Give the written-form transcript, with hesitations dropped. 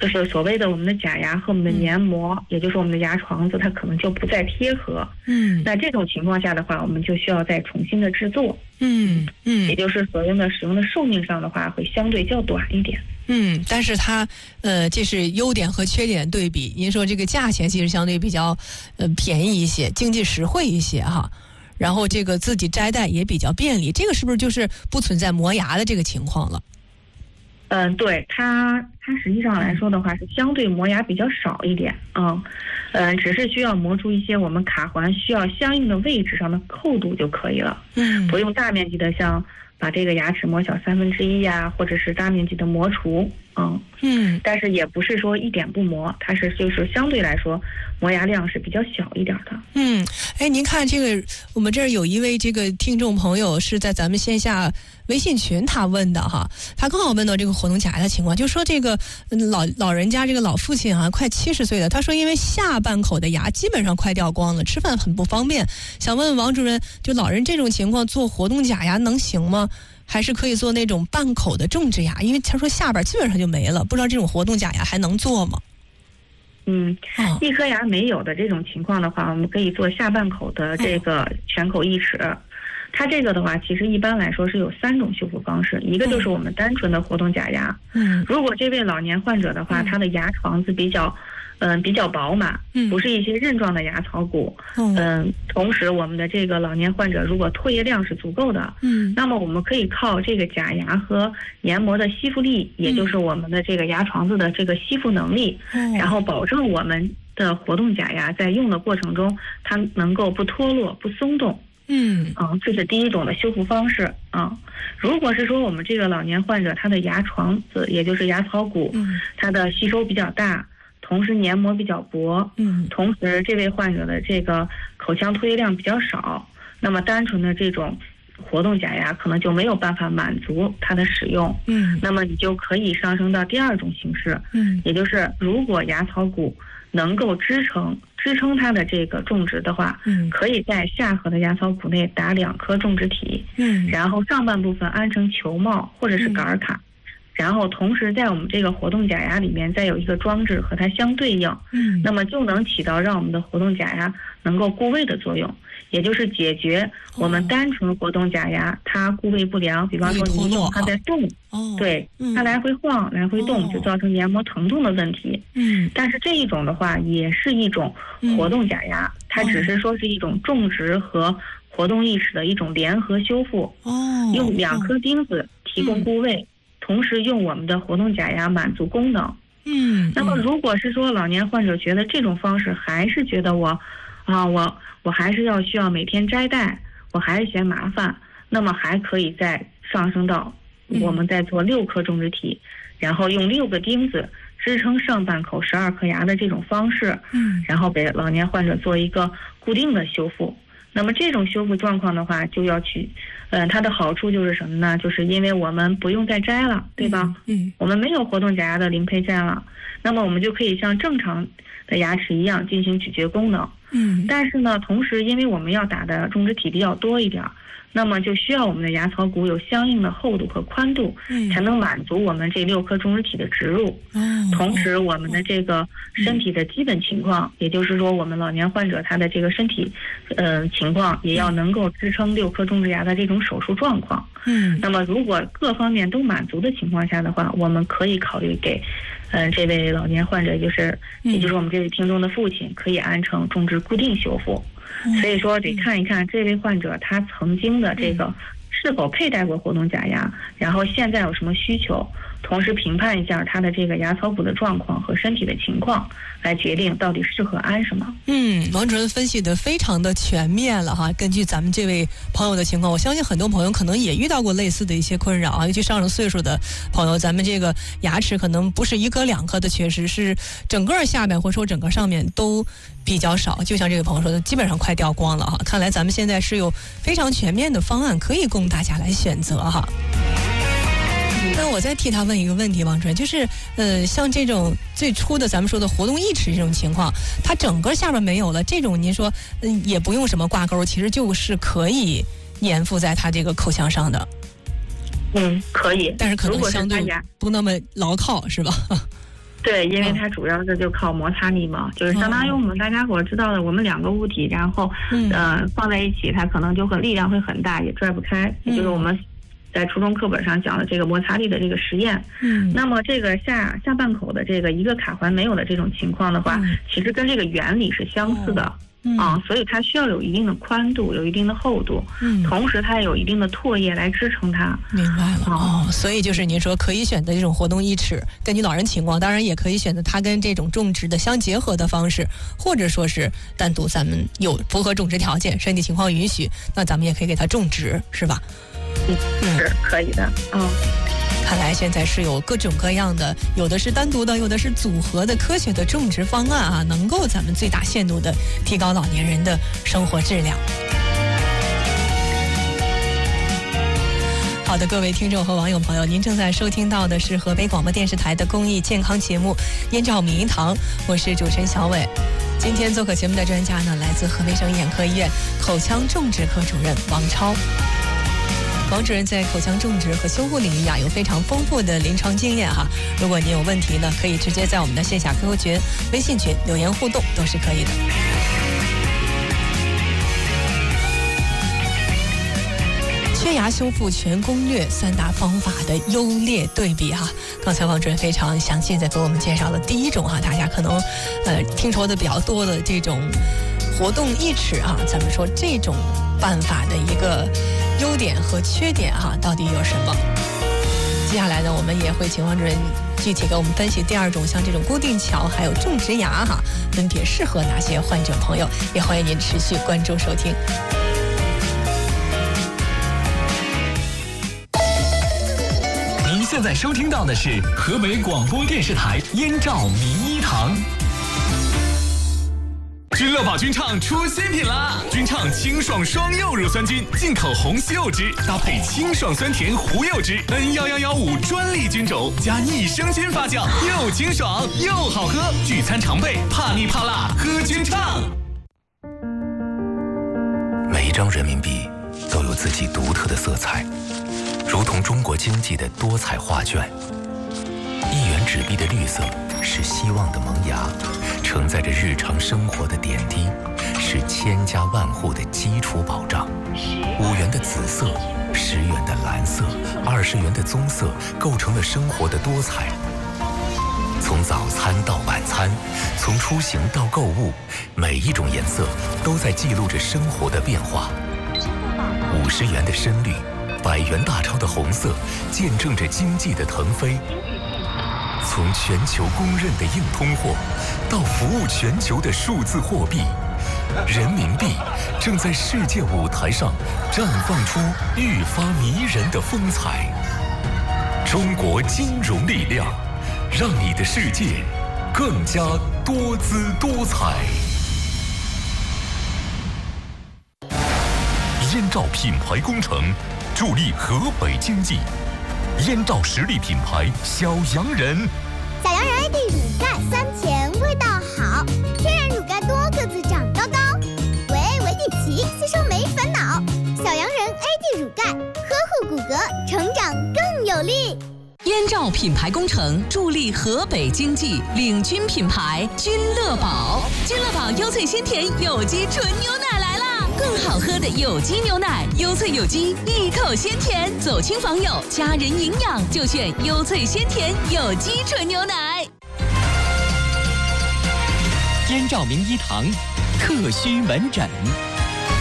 就是所谓的我们的假牙和我们的黏膜，也就是我们的牙床子，它可能就不再贴合。那这种情况下的话，我们就需要再重新的制作。也就是所用的使用的寿命上的话，会相对较短一点。 但是它这是优点和缺点对比。您说这个价钱其实相对比较便宜一些，经济实惠一些哈。然后这个自己摘戴也比较便利，这个是不是就是不存在磨牙的这个情况了？ 对，它实际上来说的话是相对磨牙比较少一点只是需要磨出一些我们卡环需要相应的位置上的扣度就可以了。不用大面积的像把这个牙齿磨小1/3呀，或者是大面积的磨除。但是也不是说一点不磨，它是就是相对来说磨牙量是比较小一点的。 您看这个，我们这儿有一位这个听众朋友是在咱们线下微信群他问的哈，他刚好问到这个活动假牙的情况，就说这个老人家这个老父亲啊，快70岁了，他说因为下半口的牙基本上快掉光了，吃饭很不方便，想问问王主任，就老人这种情况做活动假牙能行吗？还是可以做那种半口的种植牙？因为他说下边基本上就没了，不知道这种活动假牙还能做吗？ 一颗牙没有的这种情况的话，我们可以做下半口的这个全口义齿。它这个的话，其实一般来说是有3种修复方式，一个就是我们单纯的活动假牙。如果这位老年患者的话，他的牙床子比较饱满，不是一些刃状的牙槽骨。同时我们的这个老年患者如果唾液量是足够的，那么我们可以靠这个假牙和黏膜的吸附力，也就是我们的这个牙床子的这个吸附能力，然后保证我们的活动假牙在用的过程中，它能够不脱落、不松动。这是第一种的修复方式如果是说我们这个老年患者他的牙床子，也就是牙槽骨，它的吸收比较大，同时黏膜比较薄，同时这位患者的这个口腔唾液量比较少，那么单纯的这种活动假牙可能就没有办法满足它的使用。那么你就可以上升到第2种形式，也就是如果牙槽骨能够支撑它的这个种植的话，可以在下颌的牙槽骨内打2颗种植体，然后上半部分安成球帽或者是杆卡，然后同时在我们这个活动假牙里面再有一个装置和它相对应，那么就能起到让我们的活动假牙能够固位的作用，也就是解决我们单纯活动假牙它固位不良，比方说你用它在动，对，它来回晃来回动，就造成黏膜疼痛的问题。但是这一种的话也是一种活动假牙，它只是说是一种种植和活动义齿的一种联合修复，用2颗钉子提供固位，同时用我们的活动假牙满足功能。那么如果是说老年患者觉得这种方式还是觉得我还是需要每天摘戴，我还是嫌麻烦，那么还可以再上升到我们再做6颗种植体，然后用6个钉子支撑上半口12颗牙的这种方式，然后给老年患者做一个固定的修复。那么这种修复状况的话，就要去，它的好处就是什么呢？就是因为我们不用再摘了，对吧？我们没有活动假牙的零配件了，那么我们就可以像正常的牙齿一样进行咀嚼功能。但是呢，同时因为我们要打的种植体比较多一点，那么就需要我们的牙槽骨有相应的厚度和宽度，才能满足我们这6颗种植体的植入。同时我们的这个身体的基本情况，也就是说我们老年患者他的这个身体情况也要能够支撑6颗种植牙的这种手术状况。那么如果各方面都满足的情况下的话，我们可以考虑给这位老年患者，也就是我们这位听众的父亲，可以安成种植固定修复。所以说得看一看这位患者他曾经的这个是否佩戴过活动假牙，然后现在有什么需求，同时评判一下他的这个牙槽骨的状况和身体的情况，来决定到底适合安什么。 王主任分析的非常的全面了哈。根据咱们这位朋友的情况，我相信很多朋友可能也遇到过类似的一些困扰啊，尤其上了岁数的朋友，咱们这个牙齿可能不是1颗2颗的缺失，是整个下面或者说整个上面都比较少，就像这位朋友说的，基本上快掉光了哈。看来咱们现在是有非常全面的方案可以供大家来选择哈。那我再替他问一个问题，王主任，就是像这种最初的咱们说的活动义齿这种情况，它整个下边没有了，这种您说也不用什么挂钩，其实就是可以粘附在它这个口腔上的。 可以， 但是可能相对不那么牢靠，是吧？ 对，因为它主要是就靠摩擦力嘛，就是相当于我们大家伙知道的，我们两个物体，然后放在一起，它可能就力量会很大，也拽不开，也就是我们在初中课本上讲的这个摩擦力的这个实验。那么这个下半口的这个一个卡环没有的这种情况的话，其实跟这个原理是相似的。所以它需要有一定的宽度，有一定的厚度，同时它也有一定的唾液来支撑它。 明白了。所以就是您说可以选择这种活动义齿，根据老人情况，当然也可以选择它跟这种种植的相结合的方式，或者说是单独咱们有符合种植条件，身体情况允许，那咱们也可以给它种植，是吧？ 是可以的。 看来现在是有各种各样的，有的是单独的，有的是组合的科学的种植方案啊，能够咱们最大限度的提高老年人的生活质量。好的，各位听众和网友朋友，您正在收听到的是河北广播电视台的公益健康节目《燕赵名医堂》，我是主持人小伟。今天做客节目的专家呢，来自河北省眼科医院口腔种植科主任王超。王主任在口腔种植和修护领域有非常丰富的临床经验哈。如果您有问题呢，可以直接在我们的线下 QQ 群、微信群留言互动，都是可以的。缺牙修复全攻略3大方法的优劣对比哈。刚才王主任非常详细的给我们介绍了第一种大家可能听说的比较多的这种活动义齿咱们说这种办法的一个优点和缺点到底有什么？接下来呢，我们也会请王主任具体给我们分析第二种，像这种固定桥还有种植牙分别适合哪些患者朋友？也欢迎您持续关注收听。 您现在收听到的是河北广播电视台燕赵名医堂。君乐宝菌畅出新品啦！菌畅清爽双柚乳酸菌，进口红西柚汁搭配清爽酸甜胡柚汁 N11115专利菌种加益生菌发酵，又清爽又好喝。聚餐常备，怕腻怕辣喝菌畅。 每一张人民币都有自己独特的色彩，如同中国经济的多彩画卷。1元纸币的绿色是希望的萌芽，承载着日常生活的点滴，是千家万户的基础保障。5元的紫色，10元的蓝色，20元的棕色，构成了生活的多彩。从早餐到晚餐，从出行到购物，每一种颜色都在记录着生活的变化。50元的深绿，100元大钞的红色，见证着经济的腾飞。从全球公认的硬通货，到服务全球的数字货币，人民币正在世界舞台上绽放出愈发迷人的风采。中国金融力量，让你的世界更加多姿多彩。燕赵品牌工程，助力河北经济。燕赵实力品牌小洋人， 小洋人的乳盖酸甜味道好，天然乳盖多个子长高高，围地齐，吸收没烦恼。小洋人 AD 乳盖呵护骨骼，成长更有力。 燕赵品牌工程助力河北经济，领军品牌君乐宝。君乐宝优萃鲜甜有机纯牛奶来啦！更好喝的有机牛奶，优萃有机，一口鲜甜，走亲访友，家人营养就选优萃鲜甜有机纯牛奶。 燕赵名医堂特需门诊。